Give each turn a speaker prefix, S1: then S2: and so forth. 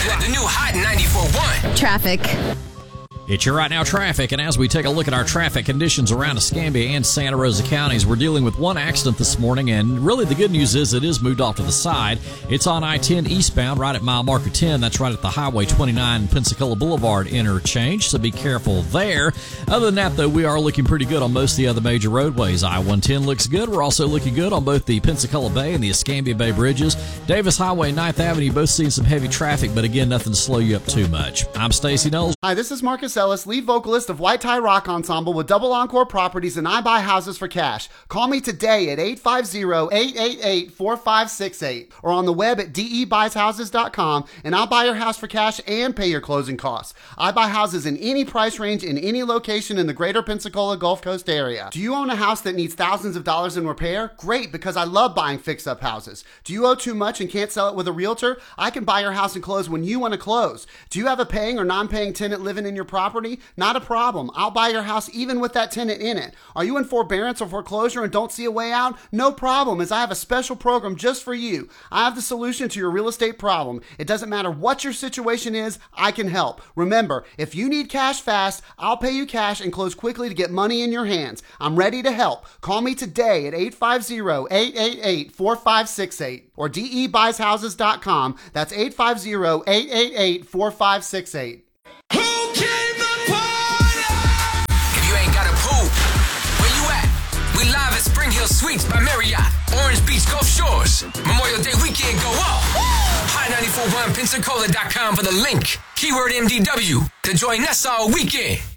S1: The new Hot 94.1.
S2: Traffic.
S3: It's your Right Now traffic, and as we take a look at our traffic conditions around Escambia and Santa Rosa counties, we're dealing with one accident this morning, and really the good news is it is moved off to the side. It's on I-10 eastbound right at mile marker 10. That's right at the Highway 29 Pensacola Boulevard interchange, so be careful there. Other than that, though, we are looking pretty good on most of the other major roadways. I-110 looks good. We're also looking good on both the Pensacola Bay and the Escambia Bay bridges. Davis Highway and 9th Avenue both seeing some heavy traffic, but again, nothing to slow you up too much. I'm Stacey Knowles.
S4: Hi, this is Marcus Ellis, lead vocalist of White Tie Rock Ensemble with Double Encore Properties, and I buy houses for cash. Call me today at 850-888-4568 or on the web at debuysHouses.com, and I'll buy your house for cash and pay your closing costs. I buy houses in any price range in any location in the greater Pensacola Gulf Coast area. Do you own a house that needs thousands of dollars in repair? Great, because I love buying fix-up houses. Do you owe too much and can't sell it with a realtor? I can buy your house and close when you want to close. Do you have a paying or non-paying tenant living in your property? Not a problem. I'll buy your house even with that tenant in it. Are you in forbearance or foreclosure and don't see a way out? No problem, as I have a special program just for you. I have the solution to your real estate problem. It doesn't matter what your situation is, I can help. Remember, if you need cash fast, I'll pay you cash and close quickly to get money in your hands. I'm ready to help. Call me today at 850-888-4568 or debuysHouses.com. That's 850-888-4568.
S1: Spring Hill Suites by Marriott, Orange Beach Gulf Shores. Memorial Day weekend go up. Hot941Pensacola.com for the link. Keyword MDW to join us all weekend.